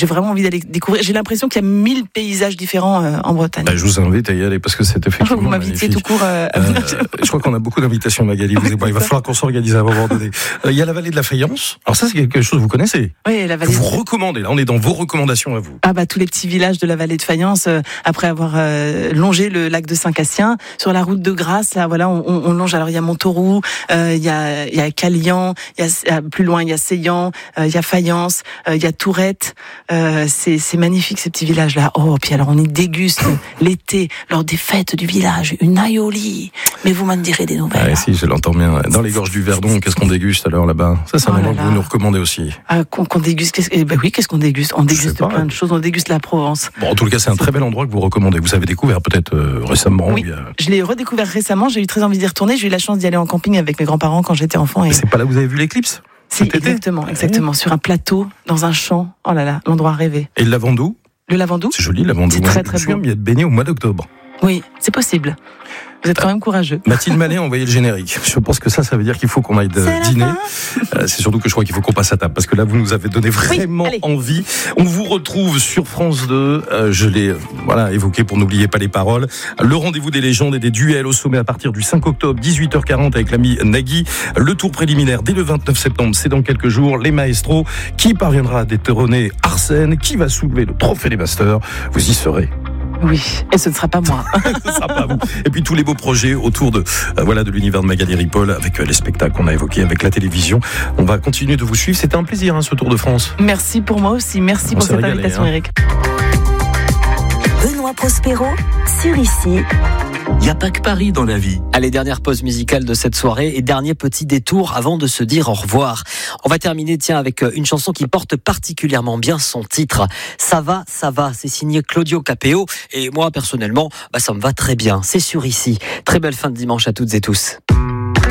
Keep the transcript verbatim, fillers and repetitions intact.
j'ai vraiment envie d'aller découvrir. J'ai l'impression qu'il y a mille paysages différents euh, en Bretagne. Bah, je vous invite à y aller parce que c'est effectivement. Je crois que vous m'invitiez tout court. Euh, euh, je crois qu'on a beaucoup d'invitations, Magali. Vous et moi. Il va falloir qu'on s'organise à un moment donné. Euh, il y a la vallée de la Fayence. Alors ça, c'est quelque chose que vous connaissez. Oui, la vallée. Que vous recommandez. Là, on est dans vos recommandations à vous. Ah bah tous les petits villages de la vallée de Fayence. Euh, après avoir euh, longé le lac de Saint-Cassien, sur la route de Grasse, là, voilà, on, on longe. Alors il y a Montauroux, euh, il y a il y a Calian, il y a plus loin il y a Seillan, euh, il y a Fayence, euh, il y a Tourette. Euh, c'est c'est magnifique ces petits villages là. Oh, puis alors on y déguste l'été lors des fêtes du village une aioli. Mais vous m'en direz des nouvelles. Ah, si, je l'entends bien. Dans les gorges du Verdon, qu'est-ce qu'on déguste alors là-bas? Ça, c'est un oh moment là que là. vous nous recommandez aussi. Ah, qu'on, qu'on déguste. Qu'est-ce, eh ben oui, qu'est-ce qu'on déguste? On déguste pas, plein ouais. de choses. On déguste la Provence. Bon, en tout cas, c'est un très bel endroit que vous recommandez. Vous avez découvert peut-être euh, récemment. Oui, il y a... je l'ai redécouvert récemment. J'ai eu très envie d'y retourner. J'ai eu la chance d'y aller en camping avec mes grands-parents quand j'étais enfant. Et... Mais c'est pas là où vous avez vu l'éclipse? Si, exactement, exactement. Ouais. Sur un plateau, dans un champ. Oh là là, l'endroit rêvé. Et le Lavandou? Le Lavandou? C'est joli, le Lavandou. C'est Moi, très, je très me souviens beau. m'y être baigné au mois d'octobre. Oui, c'est possible. Vous êtes quand même courageux. Mathilde Mallet a envoyé le générique. Je pense que ça, ça veut dire qu'il faut qu'on aille de dîner. Euh, c'est surtout que je crois qu'il faut qu'on passe à table parce que là, vous nous avez donné vraiment oui, envie. On vous retrouve sur France deux. Euh, je l'ai euh, voilà évoqué pour n'oublier pas les paroles. Le rendez-vous des légendes et des duels au sommet à partir du cinq octobre, dix-huit heures quarante avec l'ami Nagui. Le tour préliminaire dès le vingt-neuf septembre, c'est dans quelques jours. Les maestros, qui parviendra à détrôner Arsène, qui va soulever le trophée des masters. Vous y serez. Oui, et ce ne sera pas moi. Ce ne sera pas vous. Et puis tous les beaux projets autour de euh, voilà de l'univers de Magali Ripoll avec euh, les spectacles qu'on a évoqués, avec la télévision. On va continuer de vous suivre. C'était un plaisir hein, ce Tour de France. Merci pour moi aussi. Merci On pour cette régalé, invitation, hein. Eric. Benoît Prospero sur Ici. Il n'y a pas que Paris dans la vie. Allez, dernière pause musicale de cette soirée et dernier petit détour avant de se dire au revoir. On va terminer, tiens, avec une chanson qui porte particulièrement bien son titre. Ça va, ça va. C'est signé Claudio Capéo et moi, personnellement, bah, ça me va très bien. C'est sur Ici. Très belle fin de dimanche à toutes et tous.